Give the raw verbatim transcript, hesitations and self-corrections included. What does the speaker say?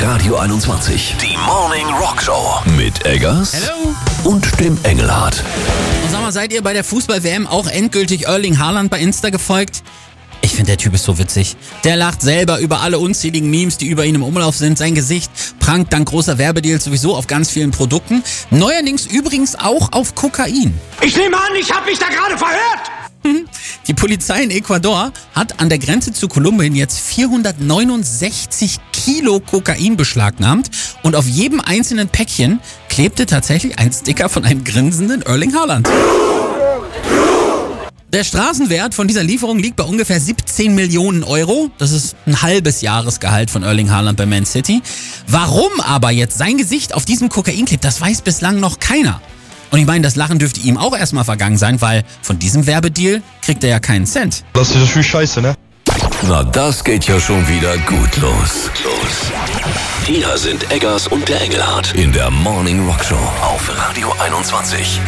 Radio einundzwanzig. Die Morning Rock Show mit Eggers Hello. und dem Engelhardt. Und sag mal, seid ihr bei der Fußball-W M auch endgültig Erling Haaland bei Insta gefolgt? Ich finde, der Typ ist so witzig. Der lacht selber über alle unzähligen Memes, die über ihn im Umlauf sind. Sein Gesicht prangt dank großer Werbedeals sowieso auf ganz vielen Produkten. Neuerdings übrigens auch auf Kokain. Ich nehme an, ich habe mich da gerade verhört. Die Polizei in Ecuador hat an der Grenze zu Kolumbien jetzt vierhundertneunundsechzig Kilo Kokain beschlagnahmt und auf jedem einzelnen Päckchen klebte tatsächlich ein Sticker von einem grinsenden Erling Haaland. Der Straßenwert von dieser Lieferung liegt bei ungefähr siebzehn Millionen Euro. Das ist ein halbes Jahresgehalt von Erling Haaland bei Man City. Warum aber jetzt sein Gesicht auf diesem Kokain klebt, das weiß bislang noch keiner. Und ich meine, das Lachen dürfte ihm auch erstmal vergangen sein, weil von diesem Werbedeal kriegt er ja keinen Cent. Das ist natürlich scheiße, ne? Na, das geht ja schon wieder gut los. Los. Hier sind Eggers und der Engelhardt in der Morning Rock Show auf Radio einundzwanzig.